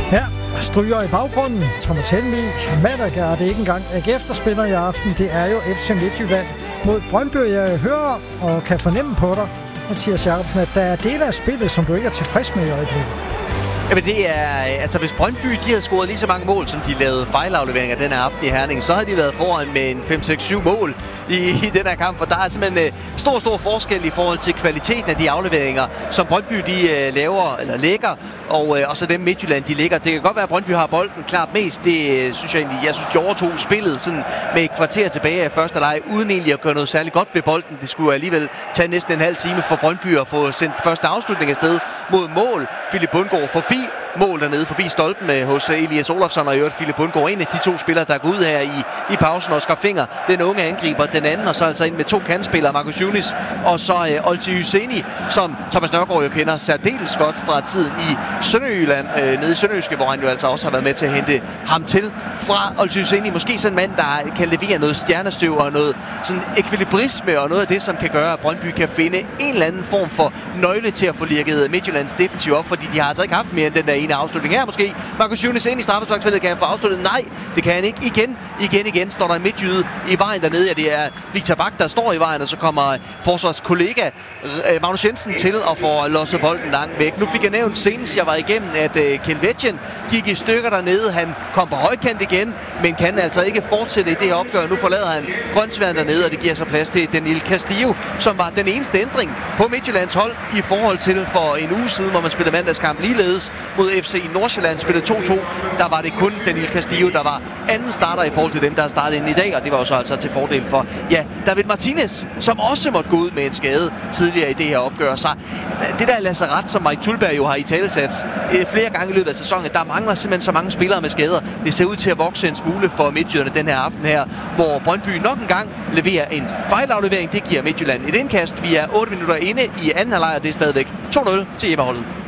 Ja, stryger i baggrunden. Thomas Helmig, Malaga, og det er ikke engang AGF, der spiller i aften. Det er jo FC Midtjylland mod Brøndby. Jeg hører og kan fornemme på dig, Mathias Jacobsen, at der er dele af spillet, som du ikke er tilfreds med i øjeblikket. Jamen det er, altså hvis Brøndby de havde scoret lige så mange mål, som de lavede fejlafleveringer den her aften i Herning, så havde de været foran med en 5-6-7 mål i den her kamp, for der er simpelthen stor forskel i forhold til kvaliteten af de afleveringer, som Brøndby de laver eller lægger, og så dem Midtjylland de lægger. Det kan godt være, at Brøndby har bolden klart mest. Det synes jeg egentlig, de overtog spillet sådan med et kvarter tilbage af første leg, uden egentlig at gøre noget særligt godt ved bolden. Det skulle alligevel tage næsten en halv time for Brøndby at få sendt første afslutning afsted mod mål. Philip Bundgaard forbi mål dernede, forbi stolpen hos Elias Olofsson, og i øvrigt Philip Bundgaard, en af de to spillere, der går ud her i pausen. Oscar Finger, den unge angriber, den anden, og så altså ind med to kantspillere, Marcus Yunis, og så Olti Hyseni, som Thomas Nørgaard jo kender særdeles godt fra tiden i Sønderjylland, nede i Sønderjyske, hvor han jo altså også har været med til at hente ham til fra Olti Hyseni. Måske sådan en mand, der kan levere noget stjernestøv og noget sådan ekvilibrisme, og noget af det, som kan gøre, at Brøndby kan finde en eller anden form for nøgle til at få lirket Midtjyllands defensiv op, fordi de har altså ikke haft mere end den der ene afslutning her måske. Marcus Yunis ind i straffesparksfeltet, kan han få afsluttet? Nej, det kan han ikke. Igen står der en midtjyde i vejen dernede. Ja, det er Victor Bak, der står i vejen, og så kommer forsvarskollega Magnus Jensen til at få losset bolden langt væk. Nu fik jeg nævnt senest, jeg var igennem, at Kelvetjen gik i stykker dernede. Han kom på højkant igen, men kan altså ikke fortsætte i det her opgør. Nu forlader han Grønsværen dernede, og det giver så plads til Daniel Castillo, som var den eneste ændring på Midtjyllands hold i forhold til for en uge siden, hvor man spillede mandagskamp ligeledes mod FC Nordsjælland, spillede 2-2. Der var det kun Daniel Castillo, der var anden starter i forhold til dem, der har startet ind i dag, og det var jo så altså til fordel for, David Martinez, som også måtte gå ud med en skade tidligere i det her opgør. Så det der lasseret, som Mike Tulberg jo har i talesat flere gange i løbet af sæsonen, der mangler simpelthen så mange spillere med skader. Det ser ud til at vokse en smule for Midtjylland den her aften her, hvor Brøndby nok en gang leverer en fejlaflevering. Det giver Midtjylland et indkast. Vi er 8 minutter inde i anden halvleg, og det er stadigvæk 2-0 til hjemmeholdet.